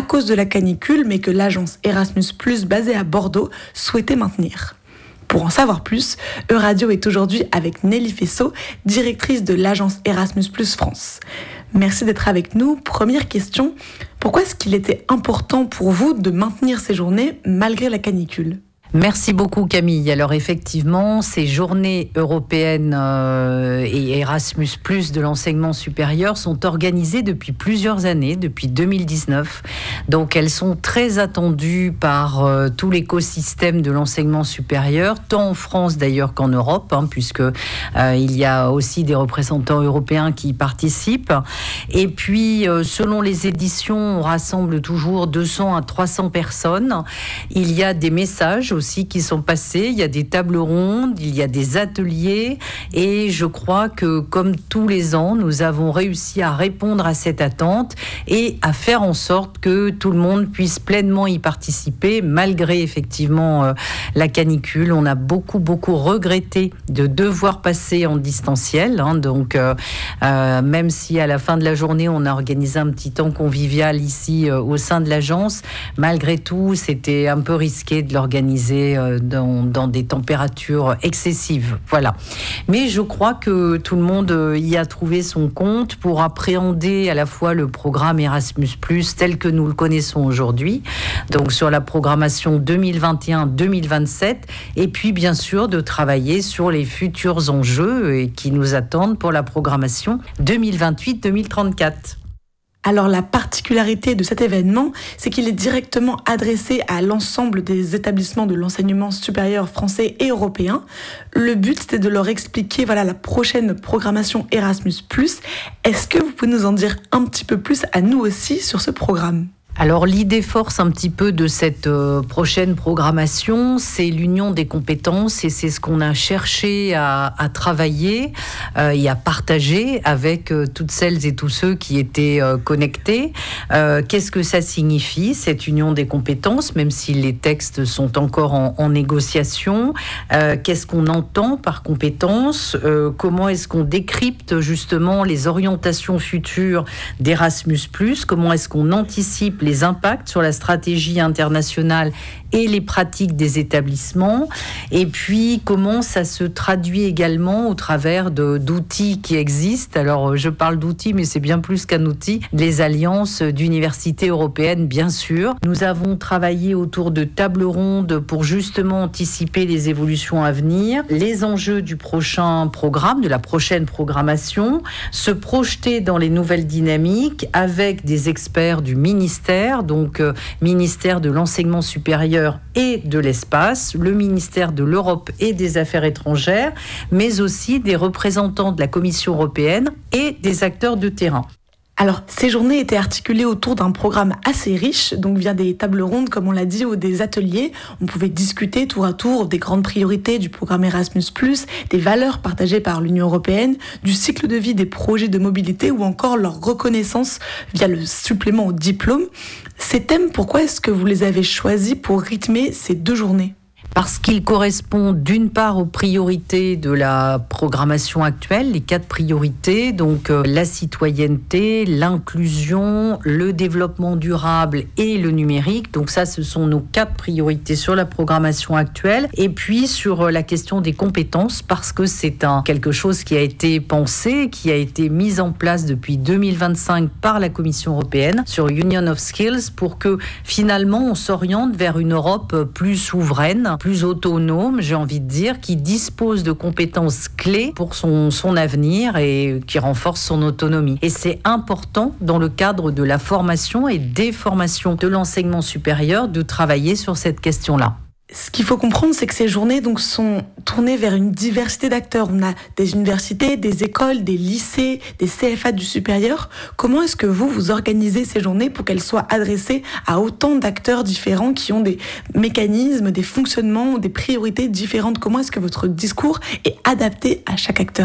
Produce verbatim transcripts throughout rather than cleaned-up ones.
cause de la canicule, mais que l'agence Erasmus plus, basée à Bordeaux, souhaitait maintenir. Pour en savoir plus, Euradio est aujourd'hui avec Nelly Fessot, directrice de l'agence Erasmus plus France. Merci d'être avec nous. Première question, pourquoi est-ce qu'il était important pour vous de maintenir ces journées malgré la canicule ? Merci beaucoup Camille. Alors effectivement, ces journées européennes euh, et Erasmus plus de l'enseignement supérieur sont organisées depuis plusieurs années, depuis deux mille dix-neuf. Donc elles sont très attendues par euh, tout l'écosystème de l'enseignement supérieur, tant en France d'ailleurs qu'en Europe, hein, puisque euh, il y a aussi des représentants européens qui y participent. Et puis euh, selon les éditions, on rassemble toujours deux cents à trois cents personnes. Il y a des messages aussi qui sont passés, il y a des tables rondes, il y a des ateliers et je crois que comme tous les ans, nous avons réussi à répondre à cette attente et à faire en sorte que tout le monde puisse pleinement y participer malgré effectivement euh, la canicule. On a beaucoup beaucoup regretté de devoir passer en distanciel, hein, donc euh, euh, même si à la fin de la journée on a organisé un petit temps convivial ici euh, au sein de l'agence, malgré tout c'était un peu risqué de l'organiser Dans, dans des températures excessives. Voilà. Mais je crois que tout le monde y a trouvé son compte pour appréhender à la fois le programme Erasmus plus, tel que nous le connaissons aujourd'hui, donc sur la programmation deux mille vingt et un deux mille vingt-sept, et puis bien sûr de travailler sur les futurs enjeux qui nous attendent pour la programmation deux mille vingt-huit deux mille trente-quatre. Alors la particularité de cet événement, c'est qu'il est directement adressé à l'ensemble des établissements de l'enseignement supérieur français et européen. Le but, c'était de leur expliquer voilà, la prochaine programmation Erasmus plus. Est-ce que vous pouvez nous en dire un petit peu plus à nous aussi sur ce programme ? Alors l'idée force un petit peu de cette euh, prochaine programmation, c'est l'union des compétences et c'est ce qu'on a cherché à, à travailler euh, et à partager avec euh, toutes celles et tous ceux qui étaient euh, connectés. Euh, qu'est-ce que ça signifie, cette union des compétences, même si les textes sont encore en, en négociation? euh, Qu'est-ce qu'on entend par compétences? euh, Comment est-ce qu'on décrypte justement les orientations futures d'Erasmus plus? Comment est-ce qu'on anticipe les impacts sur la stratégie internationale et les pratiques des établissements, et puis comment ça se traduit également au travers de, d'outils qui existent. Alors je parle d'outils, mais c'est bien plus qu'un outil, les alliances d'universités européennes, bien sûr. Nous avons travaillé autour de tables rondes pour justement anticiper les évolutions à venir, les enjeux du prochain programme, de la prochaine programmation, se projeter dans les nouvelles dynamiques avec des experts du ministère, donc euh, ministère de l'enseignement supérieur et de l'espace, le ministère de l'Europe et des Affaires étrangères, mais aussi des représentants de la Commission européenne et des acteurs de terrain. Alors, ces journées étaient articulées autour d'un programme assez riche, donc via des tables rondes, comme on l'a dit, ou des ateliers. On pouvait discuter tour à tour des grandes priorités du programme Erasmus plus, des valeurs partagées par l'Union européenne, du cycle de vie des projets de mobilité ou encore leur reconnaissance via le supplément au diplôme. Ces thèmes, pourquoi est-ce que vous les avez choisis pour rythmer ces deux journées ? Parce qu'il correspond d'une part aux priorités de la programmation actuelle, les quatre priorités, donc euh, la citoyenneté, l'inclusion, le développement durable et le numérique. Donc ça, ce sont nos quatre priorités sur la programmation actuelle. Et puis sur euh, la question des compétences, parce que c'est un, quelque chose qui a été pensé, qui a été mis en place depuis deux mille vingt-cinq par la Commission européenne sur Union of Skills, pour que finalement on s'oriente vers une Europe plus souveraine, plus autonome, j'ai envie de dire, qui dispose de compétences clés pour son, son avenir et qui renforce son autonomie. Et c'est important dans le cadre de la formation et des formations de l'enseignement supérieur de travailler sur cette question-là. Ce qu'il faut comprendre, c'est que ces journées donc, sont tournées vers une diversité d'acteurs. On a des universités, des écoles, des lycées, des C F A du supérieur. Comment est-ce que vous, vous organisez ces journées pour qu'elles soient adressées à autant d'acteurs différents qui ont des mécanismes, des fonctionnements, des priorités différentes? Comment est-ce que votre discours est adapté à chaque acteur ?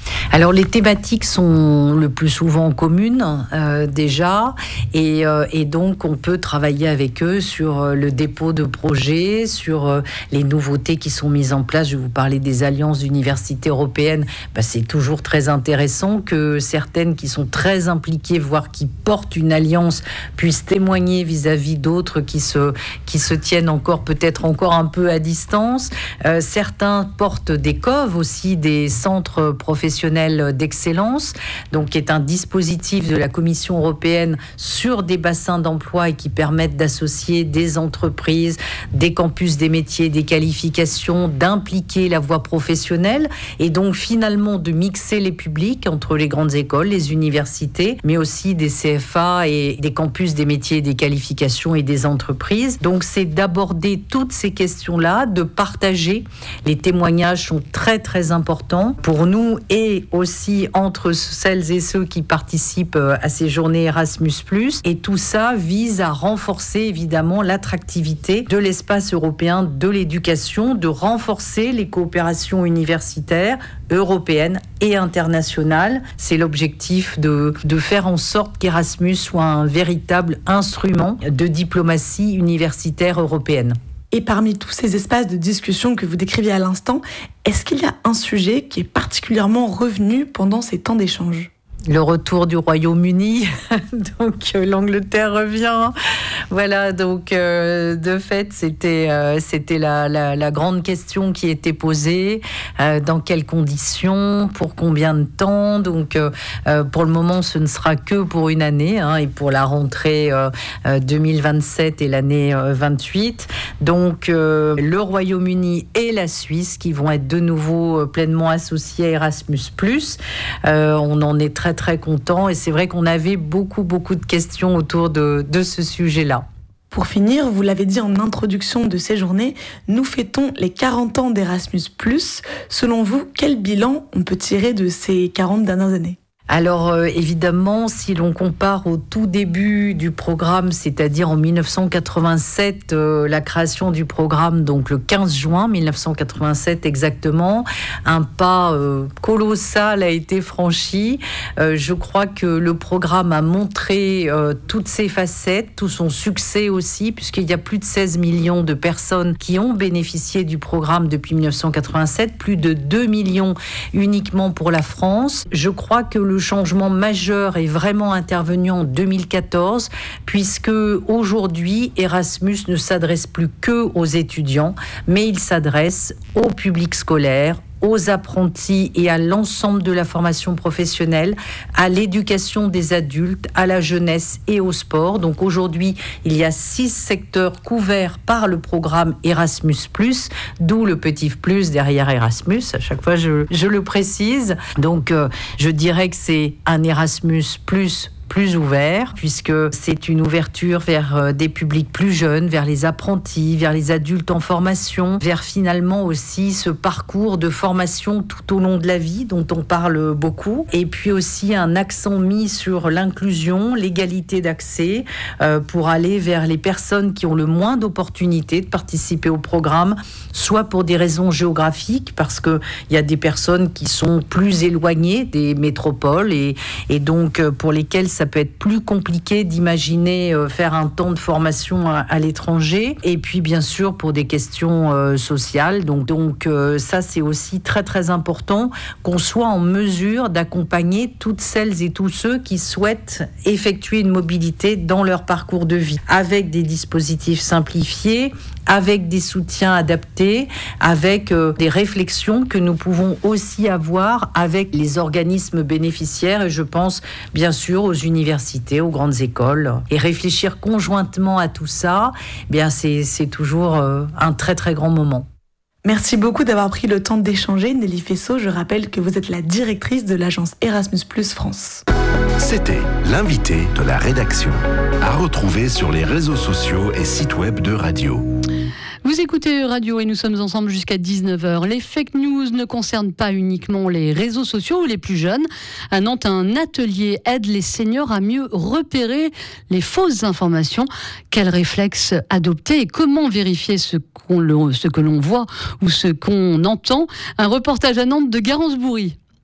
Alors les thématiques sont le plus souvent communes euh, déjà et, euh, et donc on peut travailler avec eux sur euh, le dépôt de projets, sur euh, les nouveautés qui sont mises en place. Je vais vous parler des alliances d'universités européennes. Ben, c'est toujours très intéressant que certaines qui sont très impliquées, voire qui portent une alliance, puissent témoigner vis-à-vis d'autres qui se, qui se tiennent encore peut-être encore un peu à distance. Euh, certains portent des C O V aussi, des centres professionnels d'excellence, donc qui est un dispositif de la Commission européenne sur des bassins d'emploi et qui permettent d'associer des entreprises, des campus des métiers, des qualifications, d'impliquer la voie professionnelle et donc finalement de mixer les publics entre les grandes écoles, les universités, mais aussi des C F A et des campus des métiers, des qualifications et des entreprises. Donc c'est d'aborder toutes ces questions-là, de partager. Les témoignages sont très très importants pour nous et aussi entre celles et ceux qui participent à ces journées Erasmus plus. Et tout ça vise à renforcer évidemment l'attractivité de l'espace européen de l'éducation, de renforcer les coopérations universitaires européennes et internationales. C'est l'objectif de, de faire en sorte qu'Erasmus soit un véritable instrument de diplomatie universitaire européenne. Et parmi tous ces espaces de discussion que vous décriviez à l'instant, est-ce qu'il y a un sujet qui est particulièrement revenu pendant ces temps d'échange ? Le retour du Royaume-Uni, donc euh, l'Angleterre revient. Voilà, donc euh, de fait, c'était euh, c'était la, la, la grande question qui était posée. Euh, dans quelles conditions, pour combien de temps ? Donc euh, euh, pour le moment, ce ne sera que pour une année, hein, et pour la rentrée euh, deux mille vingt-sept et l'année euh, vingt-huit. Donc euh, le Royaume-Uni et la Suisse qui vont être de nouveau euh, pleinement associés à Erasmus plus. Euh, on en est très très content et c'est vrai qu'on avait beaucoup beaucoup de questions autour de, de ce sujet-là. Pour finir, vous l'avez dit en introduction de ces journées, nous fêtons les quarante ans d'Erasmus plus. Selon vous, quel bilan on peut tirer de ces quarante dernières années ? Alors euh, évidemment, si l'on compare au tout début du programme, c'est-à-dire en dix-neuf cent quatre-vingt-sept, euh, la création du programme, donc le quinze juin dix-neuf cent quatre-vingt-sept exactement, un pas euh, colossal a été franchi. Euh, je crois que le programme a montré euh, toutes ses facettes, tout son succès aussi, puisqu'il y a plus de seize millions de personnes qui ont bénéficié du programme depuis dix-neuf cent quatre-vingt-sept, plus de deux millions uniquement pour la France. Je crois que le Le changement majeur est vraiment intervenu en deux mille quatorze, puisque aujourd'hui, Erasmus ne s'adresse plus que aux étudiants, mais il s'adresse au public scolaire, aux apprentis et à l'ensemble de la formation professionnelle, à l'éducation des adultes, à la jeunesse et au sport. Donc aujourd'hui, il y a six secteurs couverts par le programme Erasmus plus, d'où le petit plus derrière Erasmus. À chaque fois, je, je le précise. Donc, euh, je dirais que c'est un Erasmus plus plus ouvert, puisque c'est une ouverture vers des publics plus jeunes, vers les apprentis, vers les adultes en formation, vers finalement aussi ce parcours de formation tout au long de la vie dont on parle beaucoup, et puis aussi un accent mis sur l'inclusion, l'égalité d'accès, euh, pour aller vers les personnes qui ont le moins d'opportunités de participer au programme, soit pour des raisons géographiques, parce qu'il y a des personnes qui sont plus éloignées des métropoles, et, et donc pour lesquelles ça peut être plus compliqué d'imaginer euh, faire un temps de formation à, à l'étranger. Et puis, bien sûr, pour des questions euh, sociales. Donc, donc euh, ça, c'est aussi très, très important qu'on soit en mesure d'accompagner toutes celles et tous ceux qui souhaitent effectuer une mobilité dans leur parcours de vie, avec des dispositifs simplifiés, avec des soutiens adaptés, avec euh, des réflexions que nous pouvons aussi avoir avec les organismes bénéficiaires, et je pense bien sûr aux universités, aux grandes écoles. Et réfléchir conjointement à tout ça, eh bien c'est, c'est toujours euh, un très très grand moment. Merci beaucoup d'avoir pris le temps d'échanger, Nelly Fessot. Je rappelle que vous êtes la directrice de l'agence Erasmus plus France. C'était l'invité de la rédaction, à retrouver sur les réseaux sociaux et sites web de Radio. Vous écoutez Radio et nous sommes ensemble jusqu'à dix-neuf heures. Les fake news ne concernent pas uniquement les réseaux sociaux ou les plus jeunes. À Nantes, un atelier aide les seniors à mieux repérer les fausses informations. Quels réflexes adopter et comment vérifier ce, qu'on, ce que l'on voit ou ce qu'on entend ? Un reportage à Nantes de Garance Bourri.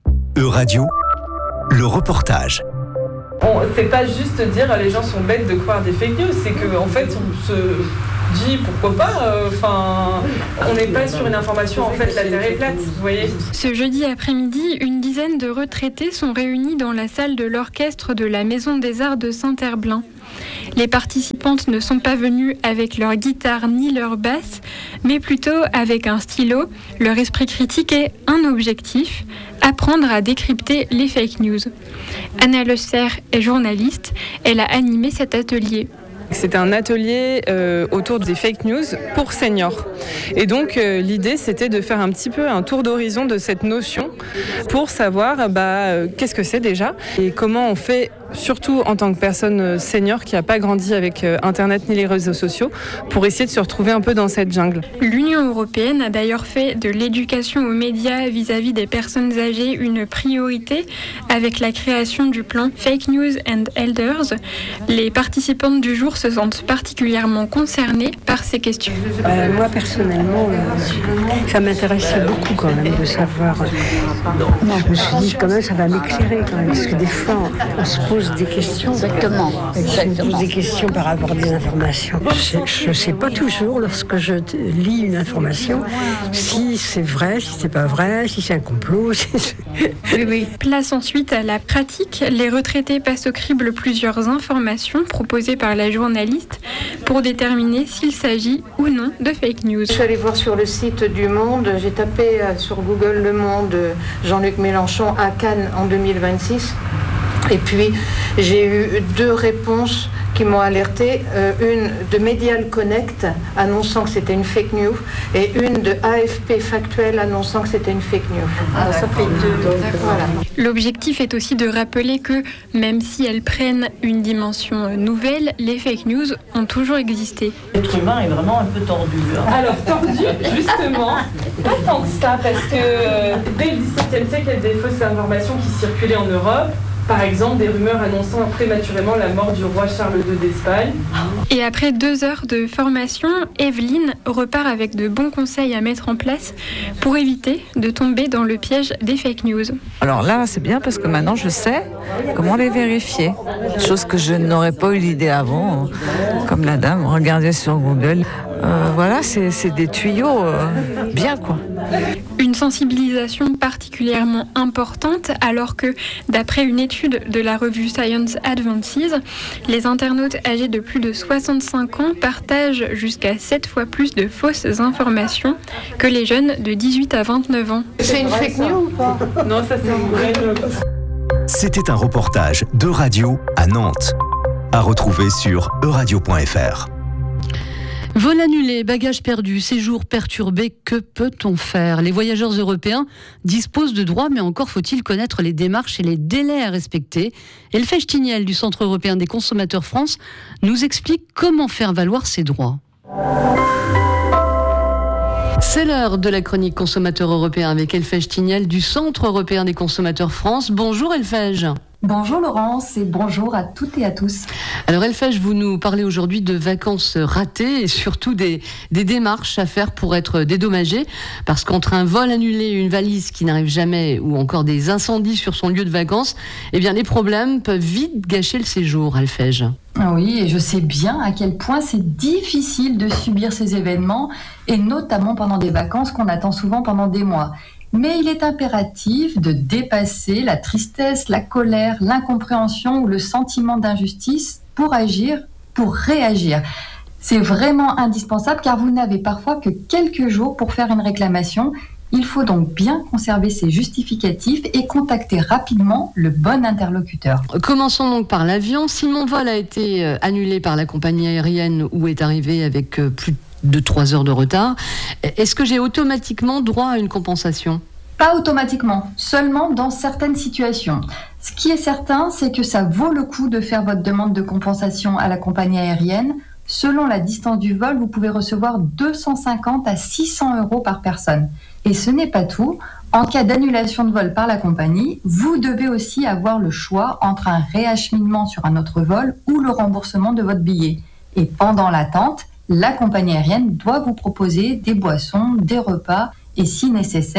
Euradio, le reportage. Bon, c'est pas juste dire les gens sont bêtes de croire des fake news, c'est qu'en en fait on se dit pourquoi pas, enfin euh, on n'est pas sur une information, en fait la terre est plate, vous voyez. Ce jeudi après-midi, une dizaine de retraités sont réunis dans la salle de l'orchestre de la Maison des Arts de Saint-Herblain. Les participantes ne sont pas venues avec leur guitare ni leur basse, mais plutôt avec un stylo, leur esprit critique et un objectif, apprendre à décrypter les fake news. Anna Le Serre est journaliste, elle a animé cet atelier. C'était un atelier euh, autour des fake news pour seniors. Et donc euh, l'idée c'était de faire un petit peu un tour d'horizon de cette notion pour savoir bah, euh, qu'est-ce que c'est déjà et comment on fait, surtout en tant que personne senior qui n'a pas grandi avec euh, Internet ni les réseaux sociaux, pour essayer de se retrouver un peu dans cette jungle. L'Union européenne a d'ailleurs fait de l'éducation aux médias vis-à-vis des personnes âgées une priorité avec la création du plan Fake News and Elders. Les participantes du jour se sentent particulièrement concernées par ces questions. Euh, moi personnellement, euh, ça m'intéressait beaucoup quand même de savoir. Euh, je me suis dit quand même ça va m'éclairer quand même, parce que des fois on, on se pose des questions. Exactement. Exactement. On se pose des questions par rapport à des informations. Je ne sais pas toujours lorsque je lis une information si c'est vrai, si c'est pas vrai, si c'est un complot. Si c'est... Oui, oui. Place ensuite à la pratique. Les retraités passent au crible plusieurs informations proposées par la journaliste pour déterminer s'il s'agit ou non de fake news. Je suis allée voir sur le site du Monde, j'ai tapé sur Google Le Monde Jean-Luc Mélenchon à Cannes en deux mille vingt-six. Et puis j'ai eu deux réponses qui m'ont alertée, euh, une de Medial Connect annonçant que c'était une fake news et une de A F P Factuel annonçant que c'était une fake news. Ah, ça fait deux. Voilà. L'objectif est aussi de rappeler que même si elles prennent une dimension nouvelle, les fake news ont toujours existé. L'être humain est vraiment un peu tordu. Hein. Alors tordu, justement, pas tant que ça, parce que euh, dès le dix-septième siècle, il y a des fausses informations qui circulaient en Europe. Par exemple, des rumeurs annonçant prématurément la mort du roi Charles deux d'Espagne. Et après deux heures de formation, Evelyne repart avec de bons conseils à mettre en place pour éviter de tomber dans le piège des fake news. Alors là, c'est bien parce que maintenant, je sais comment les vérifier. Chose que je n'aurais pas eu l'idée avant, comme la dame, regarder sur Google. Euh, voilà, c'est, c'est des tuyaux euh, bien, quoi. Une sensibilisation particulièrement importante alors que, d'après une étude de la revue Science Advances, les internautes âgés de plus de soixante-cinq ans partagent jusqu'à sept fois plus de fausses informations que les jeunes de dix-huit à vingt-neuf ans. C'est une fake news ou pas ? Non, ça c'est une vraie. C'était un reportage d'Euradio à Nantes. À retrouver sur euradio point f r. Vol annulé, bagages perdus, séjour perturbé, que peut-on faire ? Les voyageurs européens disposent de droits, mais encore faut-il connaître les démarches et les délais à respecter. Elfège Tignel du Centre européen des consommateurs France nous explique comment faire valoir ces droits. C'est l'heure de la chronique consommateur européen avec Elfège Tignel du Centre européen des consommateurs France. Bonjour Elfège. Bonjour Laurence et bonjour à toutes et à tous. Alors Elfège, vous nous parlez aujourd'hui de vacances ratées et surtout des, des démarches à faire pour être dédommagé, parce qu'entre un vol annulé, une valise qui n'arrive jamais ou encore des incendies sur son lieu de vacances, eh bien les problèmes peuvent vite gâcher le séjour, Elfège. Oui, et je sais bien à quel point c'est difficile de subir ces événements et notamment pendant des vacances qu'on attend souvent pendant des mois. Mais il est impératif de dépasser la tristesse, la colère, l'incompréhension ou le sentiment d'injustice pour agir, pour réagir. C'est vraiment indispensable car vous n'avez parfois que quelques jours pour faire une réclamation. Il faut donc bien conserver ses justificatifs et contacter rapidement le bon interlocuteur. Commençons donc par l'avion. Si mon vol a été annulé par la compagnie aérienne ou est arrivé avec plus de trois heures de retard, est-ce que j'ai automatiquement droit à une compensation ? Pas automatiquement, seulement dans certaines situations. Ce qui est certain, c'est que ça vaut le coup de faire votre demande de compensation à la compagnie aérienne. Selon la distance du vol, vous pouvez recevoir deux cent cinquante à six cents euros par personne. Et ce n'est pas tout. En cas d'annulation de vol par la compagnie, vous devez aussi avoir le choix entre un réacheminement sur un autre vol ou le remboursement de votre billet. Et pendant l'attente, la compagnie aérienne doit vous proposer des boissons, des repas et si nécessaire,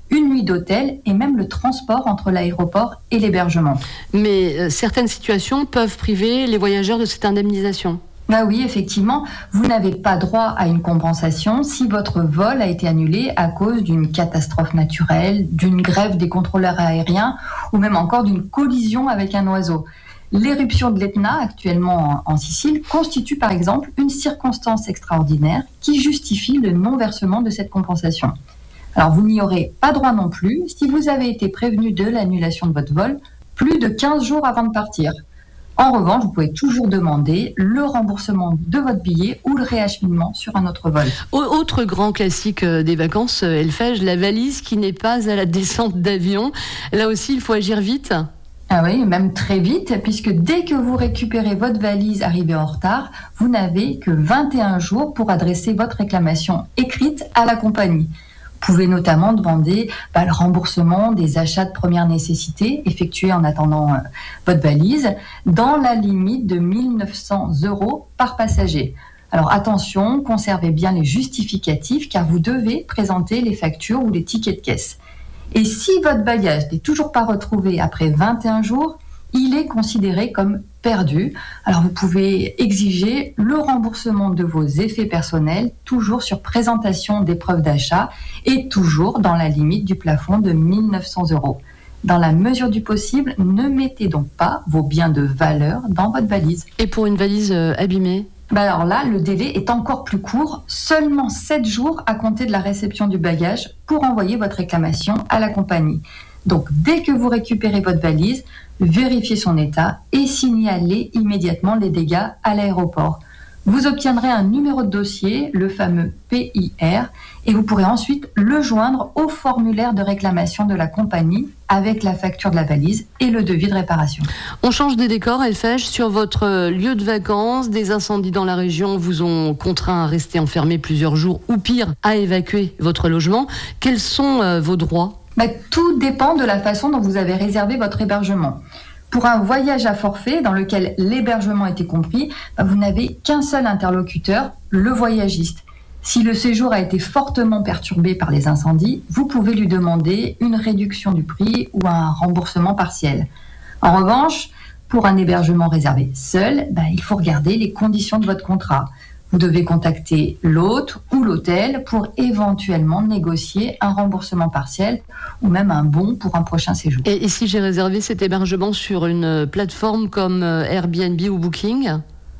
une nuit d'hôtel et même le transport entre l'aéroport et l'hébergement. Mais euh, certaines situations peuvent priver les voyageurs de cette indemnisation. Ah oui, effectivement, vous n'avez pas droit à une compensation si votre vol a été annulé à cause d'une catastrophe naturelle, d'une grève des contrôleurs aériens ou même encore d'une collision avec un oiseau. L'éruption de l'Etna, actuellement en Sicile, constitue par exemple une circonstance extraordinaire qui justifie le non-versement de cette compensation. Alors vous n'y aurez pas droit non plus si vous avez été prévenu de l'annulation de votre vol plus de quinze jours avant de partir. En revanche, vous pouvez toujours demander le remboursement de votre billet ou le réacheminement sur un autre vol. Autre grand classique des vacances, Elfège, la valise qui n'est pas à la descente d'avion. Là aussi, il faut agir vite. Ah oui, même très vite, puisque dès que vous récupérez votre valise arrivée en retard, vous n'avez que vingt et un jours pour adresser votre réclamation écrite à la compagnie. Vous pouvez notamment demander bah, le remboursement des achats de première nécessité effectués en attendant euh, votre valise dans la limite de mille neuf cents euros par passager. Alors attention, conservez bien les justificatifs car vous devez présenter les factures ou les tickets de caisse. Et si votre bagage n'est toujours pas retrouvé après vingt et un jours, il est considéré comme perdu. Alors vous pouvez exiger le remboursement de vos effets personnels, toujours sur présentation des preuves d'achat et toujours dans la limite du plafond de mille neuf cents euros. Dans la mesure du possible, ne mettez donc pas vos biens de valeur dans votre valise. Et pour une valise euh, abîmée ? Ben alors là, le délai est encore plus court, seulement sept jours à compter de la réception du bagage pour envoyer votre réclamation à la compagnie. Donc dès que vous récupérez votre valise, vérifiez son état et signalez immédiatement les dégâts à l'aéroport. Vous obtiendrez un numéro de dossier, le fameux P I R, et vous pourrez ensuite le joindre au formulaire de réclamation de la compagnie avec la facture de la valise et le devis de réparation. On change des décors, Elfège. Sur votre lieu de vacances, des incendies dans la région vous ont contraint à rester enfermé plusieurs jours ou pire, à évacuer votre logement. Quels sont euh, vos droits ? Bah, tout dépend de la façon dont vous avez réservé votre hébergement. Pour un voyage à forfait dans lequel l'hébergement était compris, bah, vous n'avez qu'un seul interlocuteur, le voyagiste. Si le séjour a été fortement perturbé par les incendies, vous pouvez lui demander une réduction du prix ou un remboursement partiel. En revanche, pour un hébergement réservé seul, bah, il faut regarder les conditions de votre contrat. Vous devez contacter l'hôte ou l'hôtel pour éventuellement négocier un remboursement partiel ou même un bon pour un prochain séjour. Et, et si j'ai réservé cet hébergement sur une plateforme comme Airbnb ou Booking ?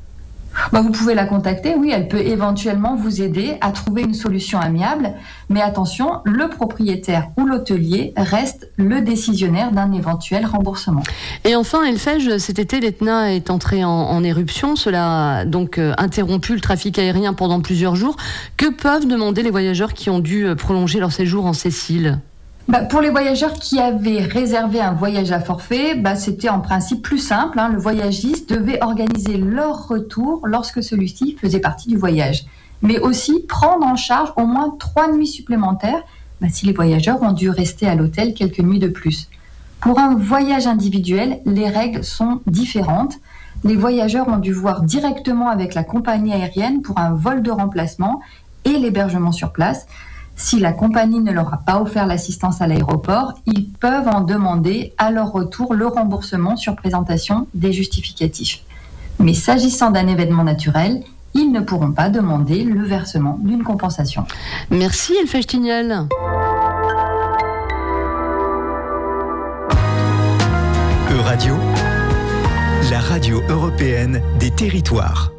Bah, vous pouvez la contacter, oui, elle peut éventuellement vous aider à trouver une solution amiable. Mais attention, le propriétaire ou l'hôtelier reste le décisionnaire d'un éventuel remboursement. Et enfin, Elfège, cet été, l'Etna est entré en, en éruption. Cela a donc euh, interrompu le trafic aérien pendant plusieurs jours. Que peuvent demander les voyageurs qui ont dû euh, prolonger leur séjour en Sicile ? Bah, pour les voyageurs qui avaient réservé un voyage à forfait, bah, c'était en principe plus simple. Hein. Le voyagiste devait organiser leur retour lorsque celui-ci faisait partie du voyage. Mais aussi prendre en charge au moins trois nuits supplémentaires bah, si les voyageurs ont dû rester à l'hôtel quelques nuits de plus. Pour un voyage individuel, les règles sont différentes. Les voyageurs ont dû voir directement avec la compagnie aérienne pour un vol de remplacement et l'hébergement sur place. Si la compagnie ne leur a pas offert l'assistance à l'aéroport, ils peuvent en demander à leur retour le remboursement sur présentation des justificatifs. Mais s'agissant d'un événement naturel, ils ne pourront pas demander le versement d'une compensation. Merci Elfège Tignel. Euradio, la radio européenne des territoires.